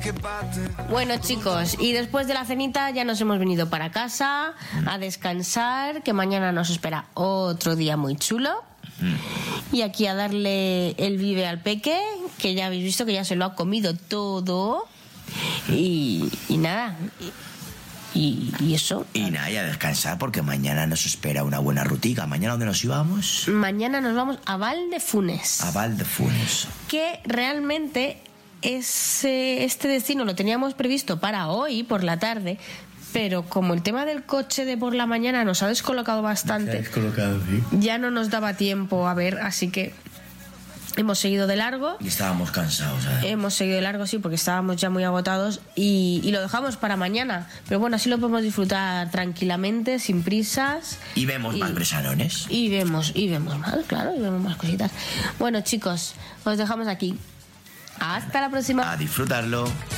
Bueno, chicos, y después de la cenita ya nos hemos venido para casa a descansar, que mañana nos espera otro día muy chulo. Y aquí a darle el vive al peque, que ya habéis visto que ya se lo ha comido todo. Y nada. Y eso. Y nada, y a descansar porque mañana nos espera una buena rutica. ¿Mañana dónde nos íbamos? Mañana nos vamos a Valdefunes. A Valdefunes. Que realmente este destino lo teníamos previsto para hoy por la tarde, pero como el tema del coche de por la mañana nos ha descolocado bastante, ¿Sí? ya no nos daba tiempo a ver, así que hemos seguido de largo. Y estábamos cansados, ¿sabes? Hemos seguido de largo, sí, porque estábamos ya muy agotados y lo dejamos para mañana. Pero bueno, así lo podemos disfrutar tranquilamente, sin prisas. Y vemos más bresanones. Y vemos más, claro, y vemos más cositas. Bueno, chicos, os dejamos aquí. Hasta la próxima. A disfrutarlo.